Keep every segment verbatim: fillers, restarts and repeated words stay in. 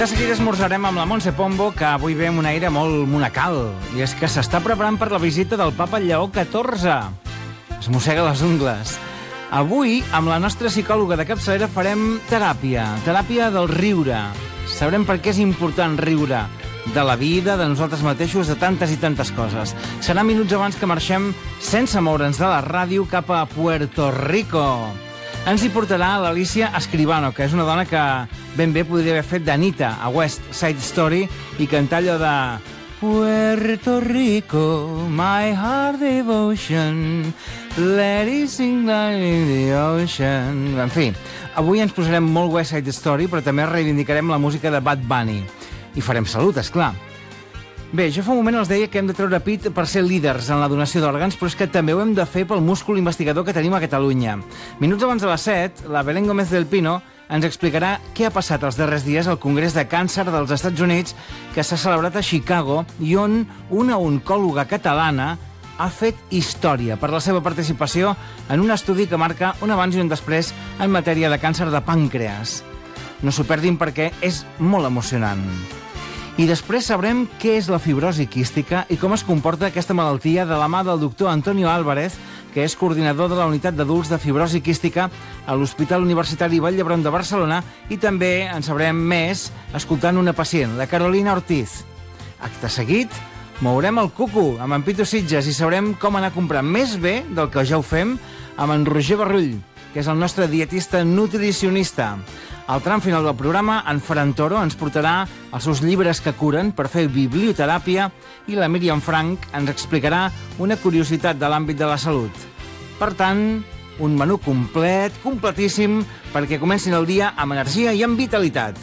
De seguida esmorzarem amb la Montse Pombo, que avui ve amb un aire molt monacal. I és que s'està preparant per la visita del papa Lleó catorze. Es mossega les ungles. Avui, amb la nostra psicòloga de capçalera, farem teràpia. Teràpia del riure. Sabrem per què és important riure. De la vida, de nosaltres mateixos, de tantes i tantes coses. Serà minuts abans que marxem, sense moure'ns de la ràdio, cap a Puerto Rico. Ens hi portarà l'Alicia Escribano, que és una dona que ben bé podria haver fet d'Anita a West Side Story i cantar allò de Puerto Rico, my heart devotion, let it sing down in the ocean. En fi, avui ens posarem molt West Side Story, però també reivindicarem la música de Bad Bunny. I farem salut, esclar. Bé, jo fa un moment els deia que hem de treure pit per ser líders en la donació d'òrgans, però és que també ho hem de fer pel múscul investigador que tenim a Catalunya. Minuts abans de les set, la Belén Gómez del Pino ens explicarà què ha passat els darrers dies al Congrés de Càncer dels Estats Units, que s'ha celebrat a Chicago i on una oncòloga catalana ha fet història per la seva participació en un estudi que marca un abans i un després en matèria de càncer de pàncreas. No s'ho perdin perquè és molt emocionant. I després sabrem què és la fibrosi quística i com es comporta aquesta malaltia de la mà del doctor Antonio Álvarez, que és coordinador de la unitat d'adults de fibrosi quística a l'Hospital Universitari Vall d'Hebron de Barcelona, i també en sabrem més escoltant una pacient, la Carolina Ortiz. Acte seguit, mourem el cuco amb en Pitu Sitges i sabrem com anar a comprar més bé del que ja ho fem amb en Roger Barrull, que és el nostre dietista nutricionista. Al tram final del programa, en Ferran Toro ens portarà els seus llibres que curen per fer biblioteràpia i la Míriam Frank ens explicarà una curiositat de l'àmbit de la salut. Per tant, un menú complet, completíssim, perquè comencin el dia amb energia i amb vitalitat.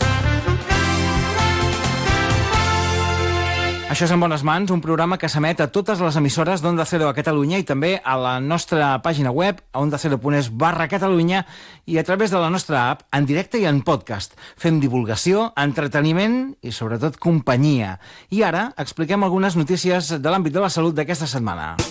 Això és En Bones Mans, un programa que s'emet a totes les emissores d'Onda Cero a Catalunya i també a la nostra pàgina web, a ondacero.es barra Catalunya, i a través de la nostra app, en directe i en podcast. Fem divulgació, entreteniment i, sobretot, companyia. I ara expliquem algunes notícies de l'àmbit de la salut d'aquesta setmana.